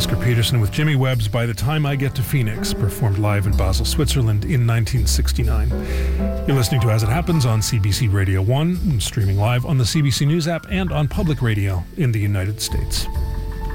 Oscar Peterson with Jimmy Webb's By the Time I Get to Phoenix, performed live in Basel, Switzerland in 1969. You're listening to As It Happens on CBC Radio 1, streaming live on the CBC News app and on public radio in the United States.